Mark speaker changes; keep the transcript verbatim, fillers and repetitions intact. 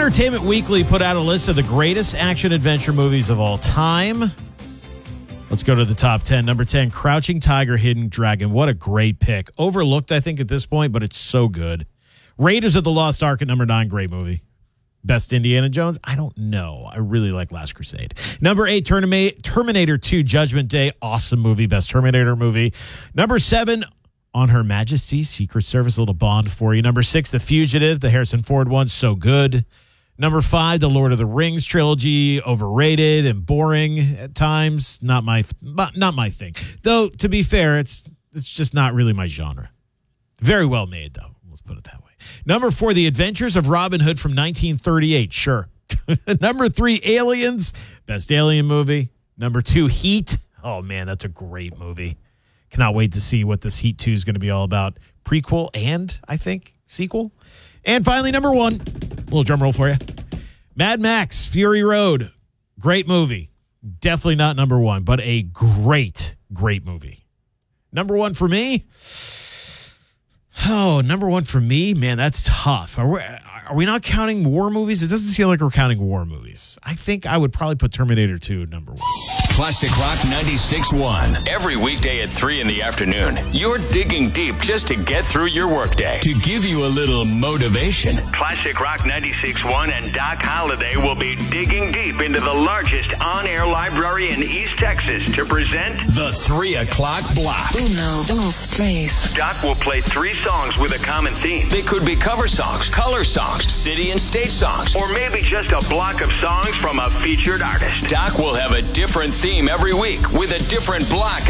Speaker 1: Entertainment Weekly put out a list of the greatest action-adventure movies of all time. Let's go to the top ten. Number ten, Crouching Tiger, Hidden Dragon. What a great pick. Overlooked, I think, at this point, but it's so good. Raiders of the Lost Ark at number nine, great movie. Best Indiana Jones? I don't know. I really like Last Crusade. Number eight, Terminator two, Judgment Day. Awesome movie. Best Terminator movie. Number seven, On Her Majesty's Secret Service. A little Bond for you. Number six, The Fugitive, the Harrison Ford one. So good. Number five, the Lord of the Rings trilogy, overrated and boring at times. Not my, not my thing. Though, to be fair, it's it's just not really my genre. Very well made, though. Let's put it that way. Number four, The Adventures of Robin Hood from nineteen thirty-eight. Sure. Number three, Aliens. Best alien movie. Number two, Heat. Oh, man, that's a great movie. Cannot wait to see what this Heat two is going to be all about. Prequel and, I think, sequel. And finally, number one, a little drum roll for you. Mad Max, Fury Road. Great movie. Definitely not number one, but a great, great movie. Number one for me? Oh, number one for me? Man, that's tough. Are we, are we not counting war movies? It doesn't seem like we're counting war movies. I think I would probably put Terminator two number one.
Speaker 2: Classic Rock ninety-six point one. Every weekday at three in the afternoon, you're digging deep just to get through your workday. To give you a little motivation. Classic Rock ninety-six point one and Doc Holliday will be digging deep into the largest on-air library in East Texas to present the three o'clock block.
Speaker 3: Uno, dos, tres.
Speaker 2: Doc will play three songs with a common theme. They could be cover songs, color songs, city and state songs, or maybe just a block of songs from a featured artist. Doc will have a different theme every week with a different block